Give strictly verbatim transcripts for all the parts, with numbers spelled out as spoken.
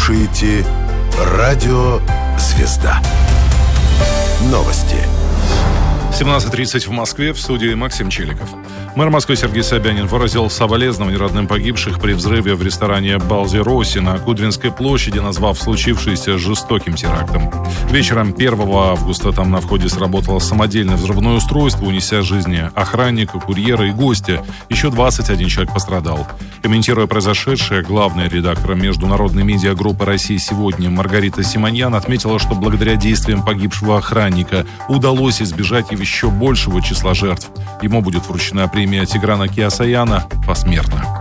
слушаете радио «Звезда». Новости. семнадцать тридцать в Москве, в студии Максим Челиков. Мэр Москвы Сергей Собянин выразил соболезнования родным погибших при взрыве в ресторане «Балзи Росси» на Кудринской площади, назвав случившееся жестоким терактом. Вечером первого августа там на входе сработало самодельное взрывное устройство, унеся жизни охранника, курьера и гостя. Еще двадцать один человек пострадал. Комментируя произошедшее, главный редактор международной медиагруппы «Россия сегодня» Маргарита Симоньян отметила, что благодаря действиям погибшего охранника удалось избежать еще большего числа жертв. Ему будет вручена премия Тиграна Кеосаяна посмертно.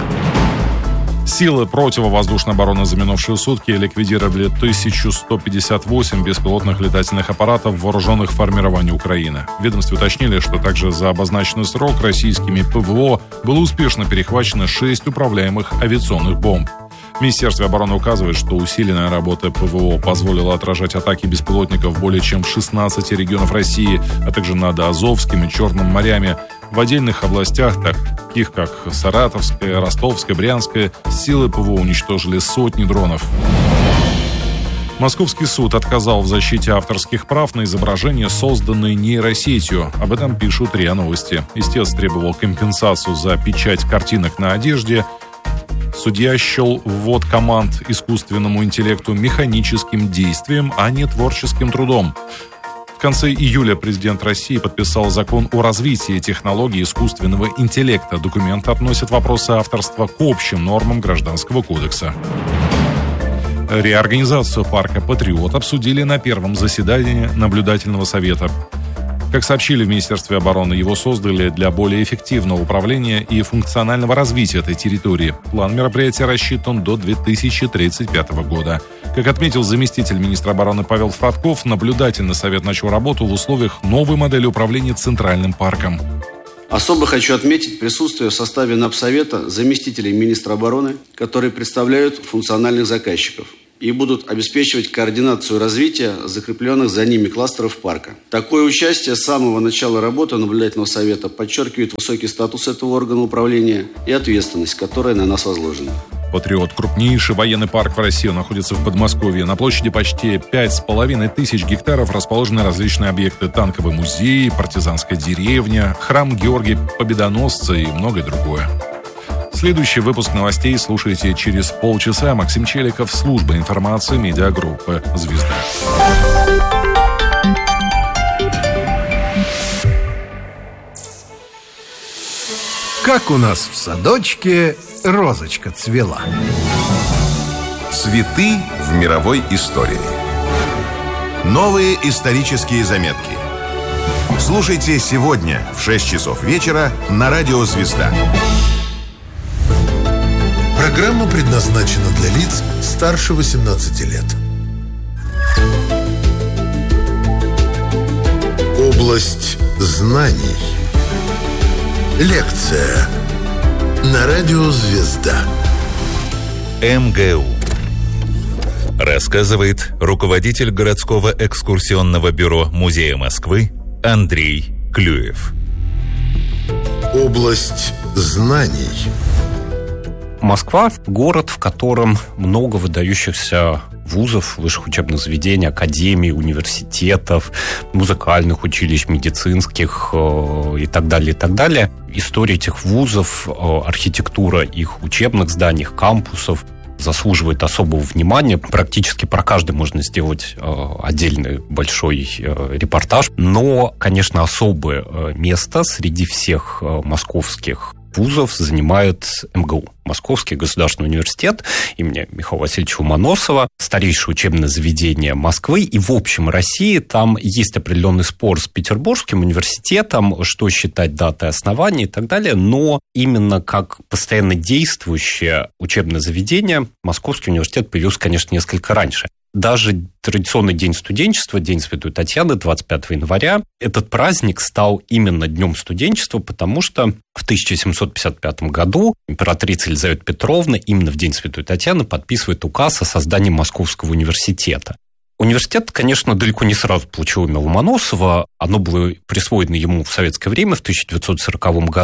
Силы противовоздушной обороны за минувшие сутки ликвидировали тысячу сто пятьдесят восемь беспилотных летательных аппаратов вооруженных формирований Украины. В ведомстве уточнили, что также за обозначенный срок российскими ПВО было успешно перехвачено шесть управляемых авиационных бомб. В Министерстве обороны указывает, что усиленная работа ПВО позволила отражать атаки беспилотников более чем в шестнадцати регионов России, а также над Азовским и Черным морями. В отдельных областях, таких как Саратовская, Ростовская, Брянская, силы ПВО уничтожили сотни дронов. Московский суд отказал в защите авторских прав на изображение, созданное нейросетью. Об этом пишут РИА Новости. Истец требовал компенсацию за печать картинок на одежде. Судья счел ввод команд искусственному интеллекту механическим действием, а не творческим трудом. В конце июля президент России подписал закон о развитии технологий искусственного интеллекта. Документ относит вопросы авторства к общим нормам Гражданского кодекса. Реорганизацию парка «Патриот» обсудили на первом заседании наблюдательного совета. Как сообщили в Министерстве обороны, его создали для более эффективного управления и функционального развития этой территории. План мероприятия рассчитан до две тысячи тридцать пятого года. Как отметил заместитель министра обороны Павел Фродков, наблюдательный совет начал работу в условиях новой модели управления Центральным парком. Особо хочу отметить присутствие в составе Напсовета заместителей министра обороны, которые представляют функциональных заказчиков и будут обеспечивать координацию развития закрепленных за ними кластеров парка. Такое участие с самого начала работы наблюдательного совета подчеркивает высокий статус этого органа управления и ответственность, которая на нас возложена. «Патриот» – крупнейший военный парк в России, находится в Подмосковье. На площади почти пять с половиной тысяч гектаров расположены различные объекты: танковый музей, партизанская деревня, храм Георгия Победоносца и многое другое. Следующий выпуск новостей слушайте через полчаса. Максим Челиков, служба информации медиагруппы «Звезда». Как у нас в садочке розочка цвела. Цветы в мировой истории. Новые исторические заметки. Слушайте сегодня в шесть часов вечера на радио «Звезда». Программа предназначена для лиц старше восемнадцати лет. Область знаний. Лекция на радио «Звезда». МГУ. Рассказывает руководитель городского экскурсионного бюро Музея Москвы Андрей Клюев. Область знаний. Москва – город, в котором много выдающихся вузов, высших учебных заведений, академий, университетов, музыкальных училищ, медицинских э, и так далее, и так далее. История этих вузов, э, архитектура их учебных зданий, кампусов заслуживает особого внимания. Практически про каждый можно сделать э, отдельный большой э, репортаж. Но, конечно, особое э, место среди всех э, московских вузов занимает МГУ. Московский государственный университет имени Михаила Васильевича Ломоносова, старейшее учебное заведение Москвы, и в общем России. Там есть определенный спор с Петербургским университетом, что считать датой основания и так далее, но именно как постоянно действующее учебное заведение Московский университет появился, конечно, несколько раньше. Даже традиционный день студенчества, День Святой Татьяны, двадцать пятого января, этот праздник стал именно Днем студенчества, потому что в тысяча семьсот пятьдесят пятом году императрица Елизавета Петровна именно в День Святой Татьяны подписывает указ о создании Московского университета. Университет, конечно, далеко не сразу получил имя Ломоносова. Оно было присвоено ему в советское время, в тысяча девятьсот сороковом году.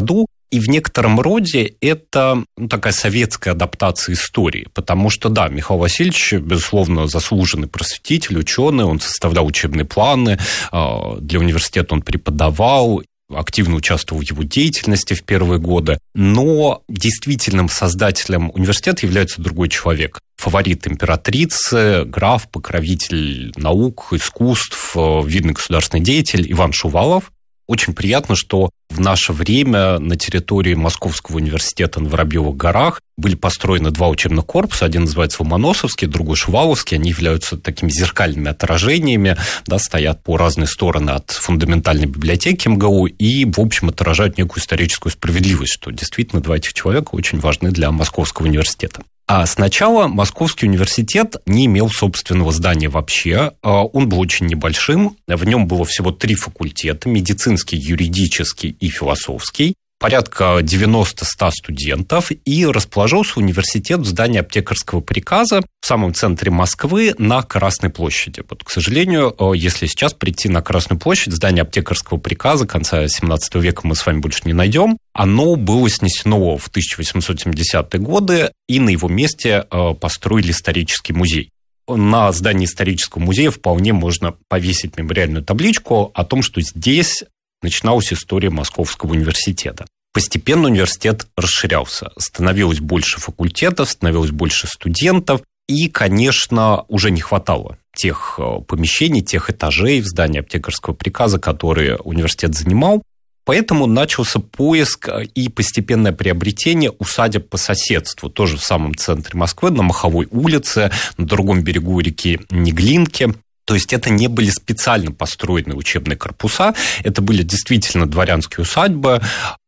И в некотором роде это ну, такая советская адаптация истории, потому что, да, Михаил Васильевич, безусловно, заслуженный просветитель, ученый, он составлял учебные планы, для университета он преподавал, активно участвовал в его деятельности в первые годы, но действительным создателем университета является другой человек. Фаворит императрицы, граф, покровитель наук, искусств, видный государственный деятель Иван Шувалов. Очень приятно, что в наше время на территории Московского университета на Воробьевых горах были построены два учебных корпуса. Один называется Ломоносовский, другой Шуваловский. Они являются такими зеркальными отражениями, да, стоят по разные стороны от фундаментальной библиотеки МГУ и, в общем, отражают некую историческую справедливость, что действительно два этих человека очень важны для Московского университета. А сначала Московский университет не имел собственного здания вообще. Он был очень небольшим. В нем было всего три факультета – медицинский, юридический и философский. Порядка девяносто-сто студентов. И расположился университет в здании аптекарского приказа в самом центре Москвы на Красной площади. Вот, к сожалению, если сейчас прийти на Красную площадь, здание аптекарского приказа конца семнадцатого века мы с вами больше не найдем. Оно было снесено в тысяча восемьсот семидесятые годы, и на его месте построили исторический музей. На здании исторического музея вполне можно повесить мемориальную табличку о том, что здесь начиналась история Московского университета. Постепенно университет расширялся. Становилось больше факультетов, становилось больше студентов. И, конечно, уже не хватало тех помещений, тех этажей в здании аптекарского приказа, которые университет занимал. Поэтому начался поиск и постепенное приобретение усадеб по соседству, тоже в самом центре Москвы, на Маховой улице, на другом берегу реки Неглинки. То есть это не были специально построенные учебные корпуса, это были действительно дворянские усадьбы,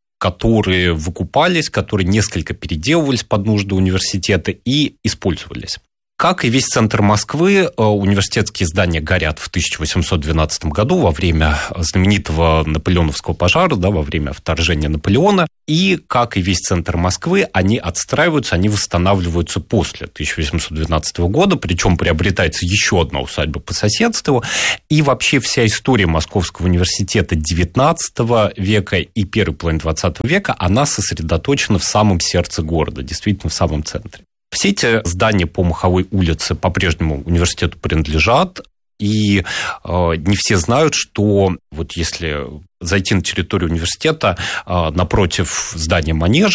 которые выкупались, которые несколько переделывались под нужды университета и использовались. Как и весь центр Москвы, университетские здания горят в тысяча восемьсот двенадцатом году во время знаменитого наполеоновского пожара, да, во время вторжения Наполеона. И, как и весь центр Москвы, они отстраиваются, они восстанавливаются после тысяча восемьсот двенадцатого года, причем приобретается еще одна усадьба по соседству. И вообще вся история Московского университета девятнадцатого века и первой половины двадцатого века, она сосредоточена в самом сердце города, действительно в самом центре. Все эти здания по Маховой улице по-прежнему университету принадлежат, и э, не все знают, что вот если зайти на территорию университета, э, напротив здания Манежа